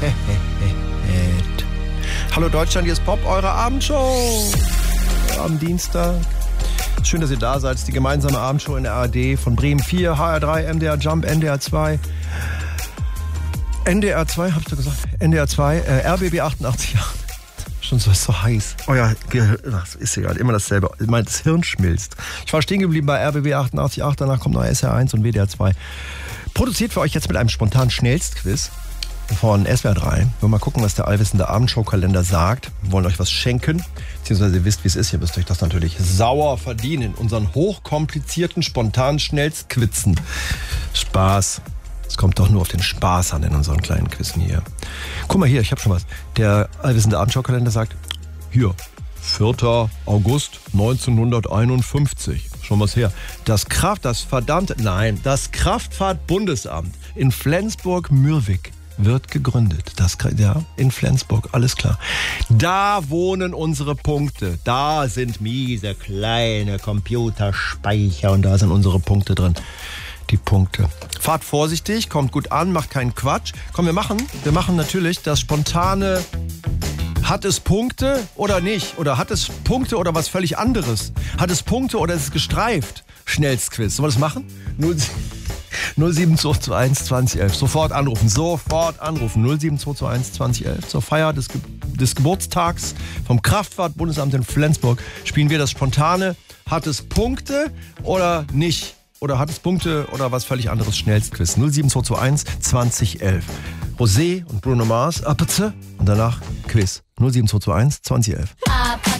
Hallo Deutschland, hier ist Pop, eure Abendshow am Dienstag. Schön, dass ihr da seid. Es ist die gemeinsame Abendshow in der ARD von Bremen 4, HR3, MDR Jump, NDR 2. NDR 2, hab ich doch gesagt? NDR 2, RBB 88. Schon so heiß. Euer Gehirn, das ist egal, immer dasselbe. Das Hirn schmilzt. Ich war stehen geblieben bei RBB 88.8, danach kommt noch SR1 und WDR 2. Produziert für euch jetzt mit einem spontanen Schnellstquiz von SWR 3. Wir wollen mal gucken, was der allwissende Abendshow-Kalender sagt. Wir wollen euch was schenken, beziehungsweise ihr wisst, wie es ist. Ihr müsst euch das natürlich sauer verdienen. Unseren hochkomplizierten, spontanen Schnellstquizen. Spaß. Es kommt doch nur auf den Spaß an in unseren kleinen Quizzen hier. Guck mal hier, ich habe schon was. Der allwissende Abendshow-Kalender sagt, hier, 4. August 1951. Schon was her. Das Kraftfahrtbundesamt in Flensburg-Mürwik wird gegründet. In Flensburg, alles klar. Da wohnen unsere Punkte. Da sind miese kleine Computerspeicher und da sind unsere Punkte drin. Die Punkte. Fahrt vorsichtig, kommt gut an, macht keinen Quatsch. Komm, wir machen natürlich das spontane hat es Punkte oder nicht? Oder hat es Punkte oder was völlig anderes? Hat es Punkte oder ist es gestreift? Schnellstquiz. Sollen wir das machen? 07221 2011. Sofort anrufen. 07221 2011. Zur Feier des Geburtstags vom Kraftfahrtbundesamt in Flensburg spielen wir das spontane hat es Punkte oder nicht? Oder hat es Punkte oder was völlig anderes? Schnellstquiz. 07221 2011. Rosé und Bruno Mars, Apetze und danach Quiz. 07221 2011.